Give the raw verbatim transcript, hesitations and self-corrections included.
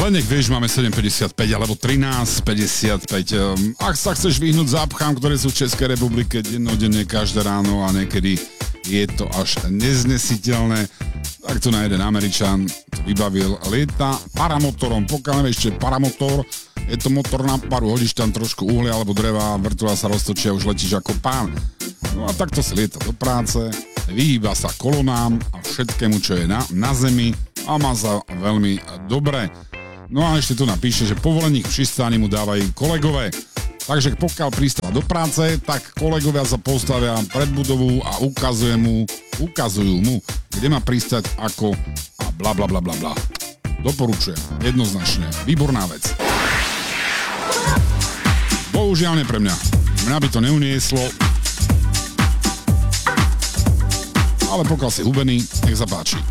Len nech vieš, máme sedem päťdesiatpäť alebo trinásť päťdesiatpäť. Ak sa chceš vyhnúť zápchám, ktoré sú v Českej republike dennodenne každé ráno a niekedy je to až neznesiteľné, tak tu na jeden Američan vybavil, lieta paramotorom. Pokiaľ nevieš, čo je paramotor, je to motor na paru, hodíš tam trošku uhlia alebo dreva, vrtula sa roztočí a už letíš ako pán. No a takto si lieta do práce, vyhýba sa kolonám a všetkému, čo je na, na zemi a má sa veľmi dobre. No a ešte tu napíše, že povolení k pristáni mu dávajú kolegové. Takže pokiaľ pristáva do práce, tak kolegovia sa postavia pred budovu a ukazujú mu, ukazujú mu, kde má pristať, ako a bla bla bla bla bla. Doporučujem, jednoznačne, výborná vec. Bohužiaľ nie pre mňa. Mňa by to neunieslo. Ale pokiaľ si hubený, nech sa páči.